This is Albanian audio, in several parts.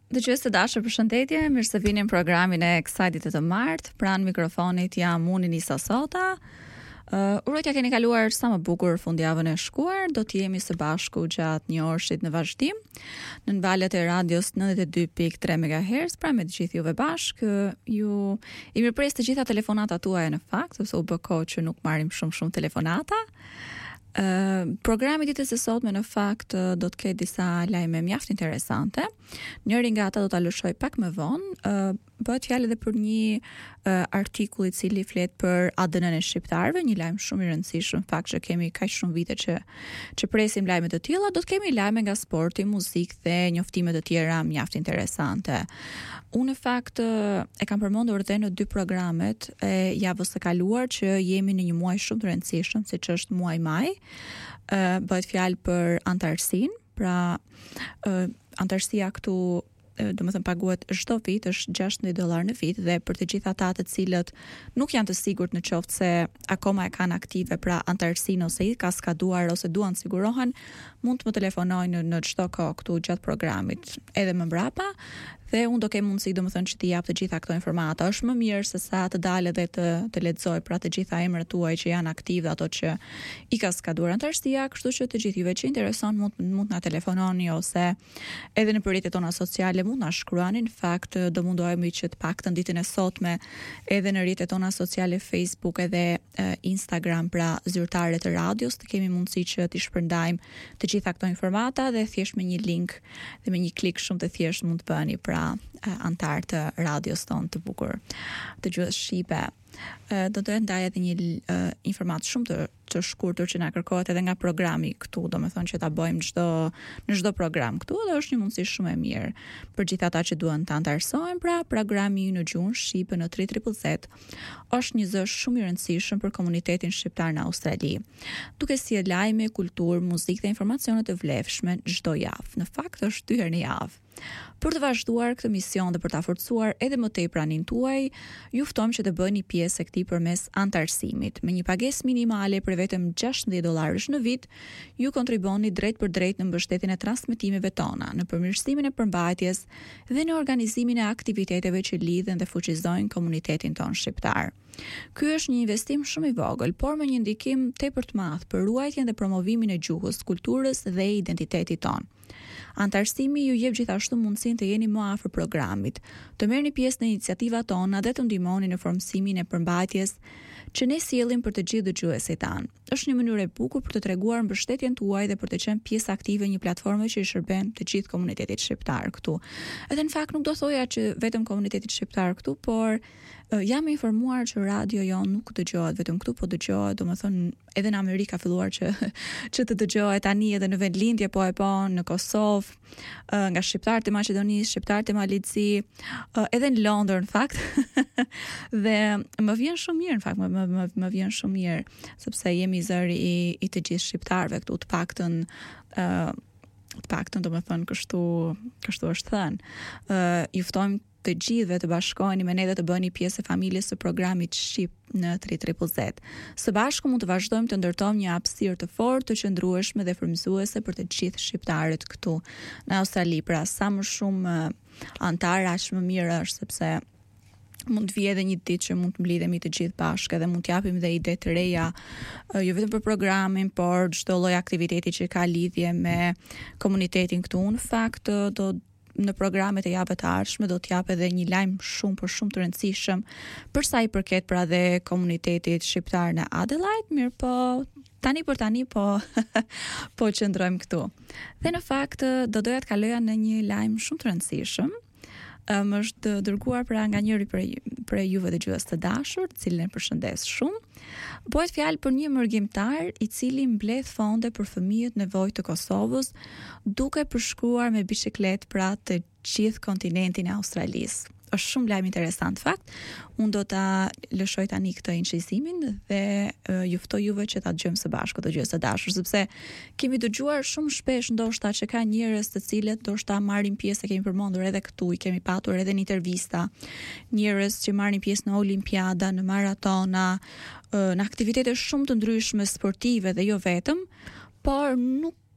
Dëgjues të dashur, përshëndetje, mirë se vini në programin e kësaj dite të martë. Pranë mikrofonit jam unë Nisa Sota. Urojtja keni kaluar sa më bukur fundjavën e shkuar. Do të jemi së bashku gjatë një orëshit në vazhdim në valët e radios 92.3 MHz, pra me të gjithë juve bashkë. Ju i mirëpres të gjitha telefonatat tuaja në fakt, sepse u bë kohë që nuk marrim shumë telefonata. Programi ditës së sotme në fakt do të ketë disa lajme mjaft interesante. Njëri nga ata do ta lëshoj pak më vonë. Bëhet fjalë edhe për një artikull i cili flet për ADN-n e shqiptarëve, një lajm shumë i rëndësishëm, fakt që kemi kaq shumë vite që presim lajme të tilla. Do të kemi lajme nga sporti, muzikë dhe njoftime të tjera mjaft interesante. Unë në fakt e kam përmendur edhe në 2 programet e javës së kaluar që jemi në një muaj shumë të rëndësishëm, siç është muaji maj. Bëhet fjalë për antarësinë, pra antarësia këtu do më thënë paguhet çdo vit, është $16 në vit, dhe për të gjithë ata të cilët nuk janë të sigurt në qoftë se akoma e kanë aktive pra antarësinë ose i ka skaduar ose duan të sigurohen, mund të më telefonojnë në çdo kohë këtu gjatë programit edhe më mbrapa, dhe unë do kem mundësi domethënë që t'i jap të gjitha këto informata. Është më mirë se sa të dalë dhe të lexoj pra të gjitha emrat tuaj që janë aktiv dhe ato që i ka skaduar antarësia, kështu që të gjithë juve që intereson mund na telefononi ose edhe në rrjetet tona sociale mund na shkruani. Në fakt do mundohemi që të paktën ditën e sotme edhe në rrjetet tona sociale Facebook edhe Instagram, pra zyrtare të radios, të kemi mundësi që t'i shpërndajmë të gjitha këto informata dhe thjesht me një link dhe me një klik shumë të thjesht mund të bëni pra antar të radios tonë të bukur të gjuhës shqipe. Do të ndaj edhe një informat shumë të shkurtër që na kërkohet edhe nga programi këtu, domethënë që ta bëjmë në çdo program këtu, dhe është një mundësi shumë e mirë për gjithë ata që duan të antarësohen. Pra programi në gjuhën shqipe në 3ZZZ është një zë shumë i rëndësishëm për komunitetin shqiptar në Australi, duke sjellë lajme, kulturë, muzikë dhe informacione të vlefshme çdo javë. Në fakt është 2 herë në javë. Për të vazhduar këtë mision dhe për ta forcuar edhe më tej praninë tuaj, ju ftojmë që të bëni pjesë e këtij përmes antarësimit. Me një pagesë minimale për vetëm $16 në vit, ju kontriboni drejt për drejt në mbështetjen e transmetimeve tona, në përmirësimin e përmbajtjes dhe në organizimin e aktiviteteve që lidhen dhe fuqizojnë komunitetin ton shqiptar. Ky është një investim shumë i vogël, por me një ndikim tepër të madh për ruajtjen dhe promovimin e gjuhës, kulturës dhe identitetit ton. Antarësimi ju jep gjithashtu mundësinë të jeni më afër programit, të merrni pjesë në iniciativat tona dhe të ndihmoni në formsimin e përmbajtjes që ne sjellim për të gjithë dëgjuesit tanë. Është një mënyrë e bukur për të treguar mbështetjen tuaj dhe për të qenë pjesë aktive një platforme që i shërben të gjithë komunitetit shqiptar këtu. Edhe në fakt nuk do thoja që vetëm komunitetit shqiptar këtu, por jam informuar që radio jon nuk dëgjohet vetëm këtu, po dëgjohet domethënë edhe në Amerikë ka filluar që të dëgjohet tani edhe në vendlindje po në Kosovë, nga shqiptarët e Maqedonisë, shqiptarët e Malizi, edhe në Londër në fakt. Dhe më vjen shumë mirë, në fakt më vjen shumë mirë, sepse jemi zëri i të gjithë shqiptarëve këtu, të paktën domethënë kështu është thënë. Ju ftojmë të gjithëve të bashkoheni me ne dhe të bëni pjesë e familjes së programit Shqip në 3ZZZ. Së bashku mund të vazhdojmë të ndërtojmë një hapësirë të fortë, të qëndrueshme dhe frymëzuese për të gjithë shqiptarët këtu në Australi. Pra sa më shumë antarë, aq më mirë është, sepse mund të vijë edhe një ditë që mund të mblidhemi të gjithë bashkë dhe mund t'japim dhe ide të reja, jo vetëm për programin, por çdo lloj aktiviteti që ka lidhje me komunitetin këtu. Në fakt në programet e javës të ardhshme do t'jap edhe një lajm shumë të rëndësishëm për sa i përket pra dhe komunitetit shqiptar në Adelaide, mirë po tani po qëndrojmë këtu. Dhe në fakt do doja të kaloja në një lajm shumë të rëndësishëm. Më është dërguar pra nga njëri për juve dëgjues të dashur, të cilin e përshëndes shumë. Bëhet fjalë për një mërgjimtar i cili mbledh fonde për fëmijët nevojë të Kosovës, duke përshkruar me biçikletë pra të gjithë kontinentin e Australisë. Është shumë lajm interesant fakt. Unë do ta lëshoj tani këtë incizimin dhe ju ftoj juve që ta dëgjojmë së bashku dëgjues të dashur, sepse kemi dëgjuar shumë shpesh ndoshta që ka njerëz të cilët ndoshta marrin pjesë, kemi përmendur edhe këtu, i kemi patur edhe në intervista, njerëz që marrin pjesë në olimpiada, në maratona, në aktivitete shumë të ndryshme sportive dhe jo vetëm, por nuk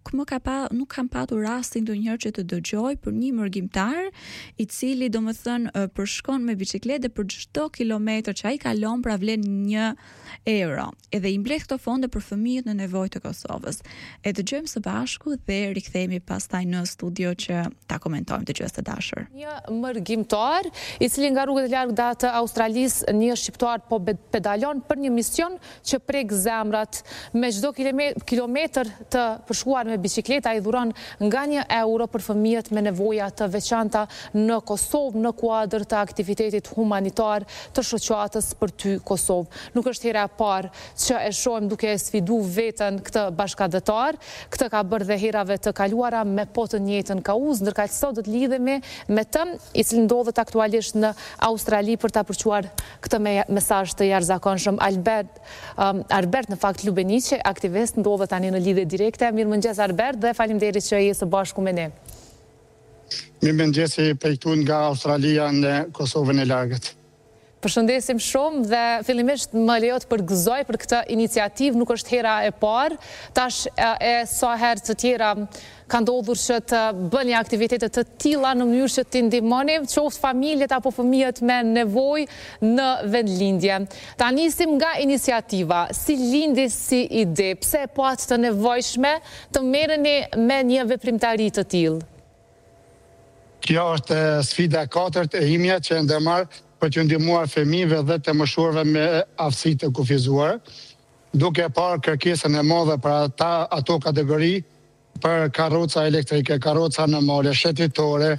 nuk kam patur rastin ndonjëherë që të dëgjoj për një mërgimtar i cili domethënë përshkon me biçikletë dhe për çdo kilometër që ai kalon pra vlen 1 euro. Edhe i mbledh këto fonde për fëmijët në nevojë të Kosovës. E dëgjojmë së bashku dhe rikthehemi pastaj në studio që ta komentojmë dëgjues të dashur. Një mërgimtar i cili nga rrugët e largëta të Australisë, një shqiptar po pedalon për një mision që prek zemrat. Me çdo kilometër të përshkuar me biçikleta i dhuron nga 1 euro për fëmijët me nevoja të veçanta në Kosovë në kuadër të aktivitetit humanitar të shoqatës Për ty Kosovë. Nuk është hera e parë që e shohim duke sfidu veten këtë bashkëdhetar. Këtë ka bërë dhe herave të kaluara me po të njëjtën kauzë, ndërka sot do të lidhemi me të i cili ndodhet aktualisht në Australi për ta përquar këtë mesazh të jashtëzakonshëm. Albert në fakt Lubeniqi, aktivist, ndodhet tani në lidhje direkte. Mirëmëngjes Albert dhe faleminderit që je së bashku me ne. Mirëmëngjes prej këtu nga Australia në Kosovën e largët. Përshëndesim shumë dhe fillimisht më lejo të përgëzoj për këtë iniciativë, nuk është hera e parë, tash e sa herë të tjera ka ndodhur që të bëni aktivitete të tilla në mënyrë që t'i ndihmoni qoftë familjet apo fëmijët me nevojë në vendlindje. Ta nisim nga iniciativa, si lindi si ide, pse e patë të nevojshme të merreni me një veprimtari të tillë? Kjo është sfida e katërt e imja që e ndërmarr për të ndihmuar fëmijëve dhe të moshuarve me aftësi të kufizuara, duke parë kërkesën e madhe për ato kategori për karroca elektrike, karroca normale, shëtitore,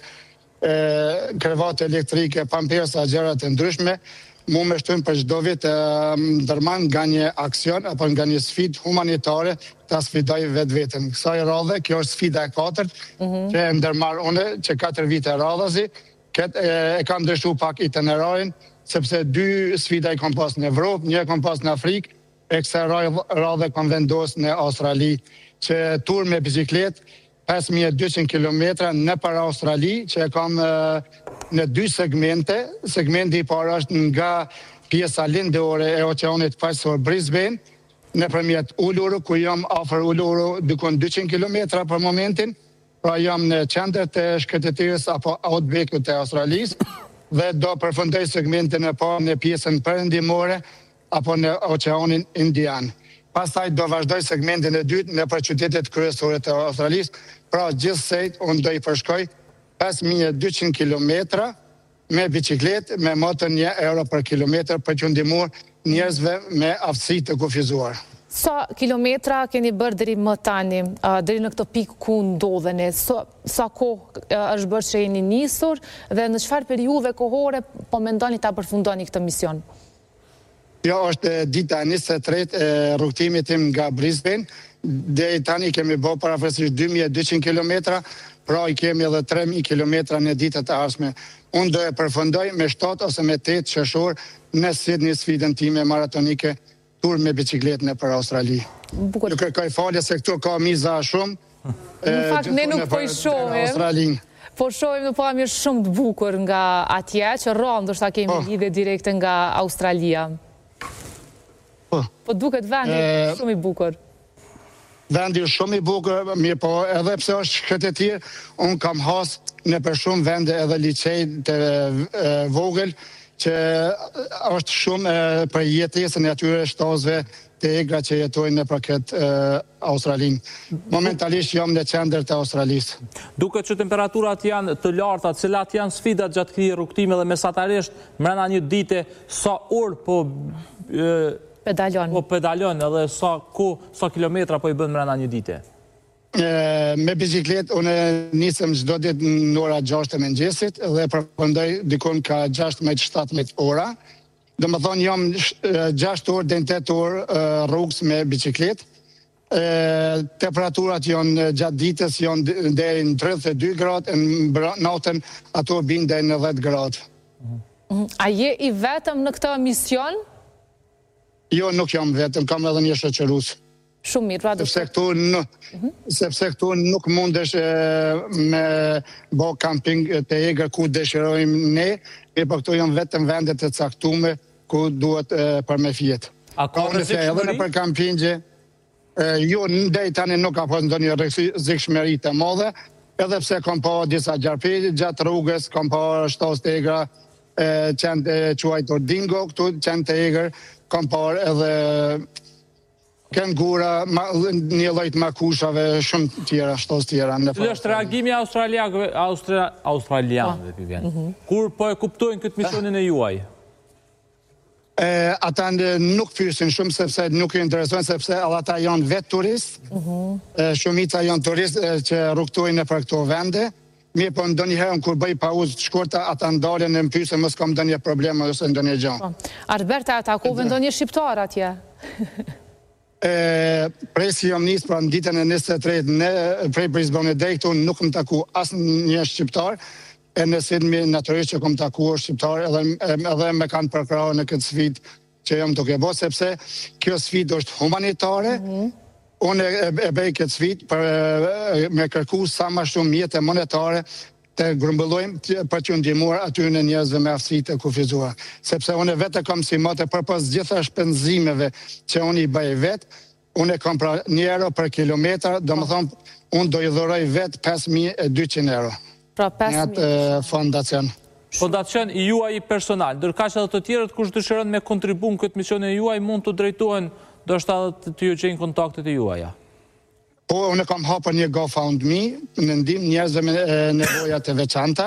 krevate elektrike, pampersa, gjëra të ndryshme, mu me shtojmë për çdo vit ndërmarr nga një aksion apo nga një sfidë humanitare ta sfidoj vetveten. Kësaj radhe, kjo është sfida e katërt që e ndërmarr unë që 4 vite radhazi. E kam ndryshu pak itinerarin, sepse 2 sfida i kam pas në Evropë, një kam pas në Afrikë, e kësaj radhe kam vendos në Australi, që tur me biciklet 5200 km në për Australi, që e kam në 2 segmente. Segmenti i parë është nga pjesa lindore e oqeanit faqësor Brisbane, nëpërmjet Uluru, ku jam afër Uluru dikon 200 km për momentin. Pra jam në qendër të shkretëtirës apo outback-ut të Australisë dhe do përfundoj segmentin e parë në pjesën perëndimore apo në oqeanin Indian. Pastaj do vazhdoj segmentin e dytë në për qytetet kryesore të Australisë. Pra gjithsej unë do i përshkoj 5200 km me biciklet me motën 1 euro për kilometër për të ndihmuar njerëzve me aftësi të kufizuar. Sa kilometra keni bërë deri më tani, deri në këtë pikë ku ndodheni? Sa kohë është bërë që jeni nisur dhe në çfarë periudhe kohore po mendoni ta përfundoni këtë mision? Kjo është dita 23 e rrugtimit tim nga Brisbane. Deri tani kemi bërë parafërsisht 2200 km, pra i kemi edhe 3000 km në ditët e ardhshme. Unë do e përfundoj me 7 ose me 8 qershor në Sydney sfidën time maratonike tur me bicikletë në për Australi. Nuk kërkoj falje se këtu ka miza shumë. Në fakt ne nuk po i shohim. Po shohim në pamje shumë të bukur nga atje, që rrallë ndoshta kemi lidhje direkte nga Australia. Po duket vendi shumë i bukur. Vendi shumë i bukur, mirë po edhe pse është shkretëtir, unë kam has në për shumë vende edhe licej të vogël, që është shumë për jetesën e atyre shtazëve të egra që jetojnë në për këtë Australinë. Momentalisht jam në qendër të Australisë. Duket që temperaturat janë të larta, cilat janë sfidat gjatë këtij rrugtimi dhe mesatarisht brenda një dite sa orë po pedalon edhe sa kilometra po i bën brenda një dite? Me biciklet unë nisem çdo ditë në ora 6 të mëngjesit dhe përfundoj dikon ka 16-17 ora. Domethënë jam 6 orë deri në 8 orë rrugës me biciklet. Temperaturat janë gjatë ditës janë deri në 32 gradë, në natën ato bin deri në 10 gradë. A je i vetëm në këtë mision? Jo, nuk jam vetëm, kam edhe një shoqërues. Shumë mirë, sepse këtu nuk mundesh me bë kamping të egër ku dëshirojmë ne, por këtu janë vetëm vendet të caktuara ku duhet për me fjet. A ka rrezik edhe në për kampingje, Jo deri tani nuk ka pas ndonjë rrezikshmëri të madhe, edhe pse kam pa disa gjarpej gjatë rrugës, kam pa shtos të egra, qenë quajtur dingo këtu, qenë të egër, kam pa edhe kengura, një lloj të makushave, shumë tjera, shtos tjera. Cili është reagimi australianëve, kur po e kuptojnë këtë misionin e juaj? Ata nuk pyesin shumë sepse nuk i interesojnë, sepse ata janë vetë turistë, shumica janë turistë që rrugtojnë për këto vende. Mirë, po ndonjëherë kur bëj pauzë të shkurta, ata ndalen e më pyesin mos kam ndonjë problem ose ndonjë gjë. Alberta, atakove ndonjë shqiptar atje? Prej si jam nisë pra në ditën e 23 prej Brisbane deri këtu nuk më taku asnjë shqiptar. E në Sydney natyrisht që kom takuar shqiptar edhe me kanë përkrahur në këtë sfidë që jam duke bërë, sepse kjo sfidë është humanitare. Unë e bëj këtë sfidë për me kërku sa më shumë mjete monetare të grumbullojmë për që ndihmuar aty në njerëzve me aftësitë e kufizuara. Sepse unë vetë kam si motë përpas gjitha shpenzimeve që unë i bëj vetë, unë kam pra €1 për kilometër, domethënë unë do i dhuroj vetë 5.200 euro. Nga të fondacion. Fondacion i juaj i personal, ndërkaq edhe të tjerët kush dëshiron me kontribuar në këtë mision e juaj mund të drejtohen ndoshta të ju gjejnë kontaktet e juaja. Po, unë kam hapur një GoFundMe në ndihmë njerëzve me nevoja të veçanta.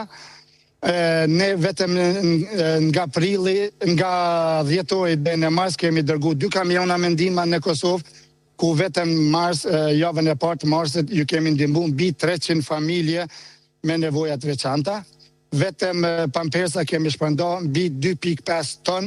Ne vetëm nga prilli, nga dhjetori deri në mars kemi dërguar 2 kamiona me ndihma në Kosovë, ku vetëm mars, javën e parë të marsit ju kemi ndihmuar mbi 300 familje me nevojat veçanta. Vetëm pampersa kemi shpërndarë mbi 2.5 ton,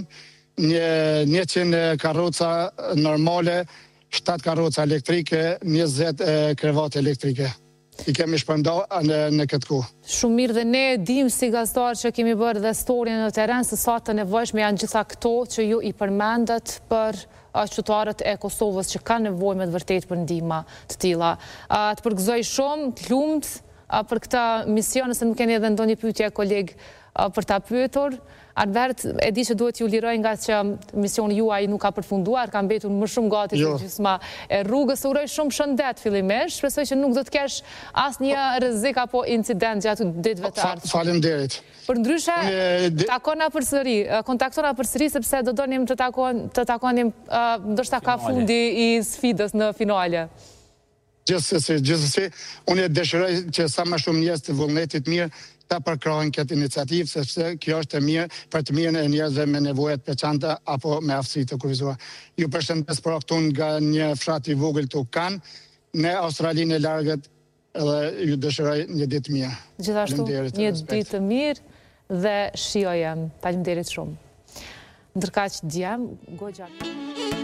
100 karroca normale, 7 karroca elektrike, 20 krevate elektrike. I kemi shpërndarë në këtë kohë. Shumë mirë, dhe ne dim si gazetarë që kemi bërë dhe storjen në teren se sa të nevojshme janë gjitha këto që ju i përmendet për qytetarët e Kosovës që kanë nevojë me të vërtetë për ndihma të tilla. Të përgëzoj shumë, të lumt për këta mision, nëse nuk keni edhe ndonjë pyetje koleg për ta pyetur. Albert, e di që duhet ju liroj nga që misioni juaj nuk ka përfunduar, ka mbetur më shumë gati se gjysma e rrugës. Uroj shumë shëndet fillimisht, shpresoj që nuk do të kesh asnjë rrezik apo incident gjatë ditëve të ardhshme. Faleminderit. Përndryshe, takona përsëri, kontaktona përsëri sepse do donim të takonim ndoshta ka fundi i sfidës në finale. Gjithsesi, unë dëshiroj që sa më shumë njerëz të vullnetit mirë ta përkrahen këtë iniciativë, sepse kjo është e mirë për të mirën e njerëzve me nevojat të veçanta apo me aftësi të kufizuara. Ju përshëndes pra këtu nga një fshat i vogël të Kan, në Australinë e largët, edhe ju dëshiroj një ditë mirë. Gjithashtu, një ditë të mirë dhe shijojem. Faleminderit shumë. Ndërkaq djem, goxha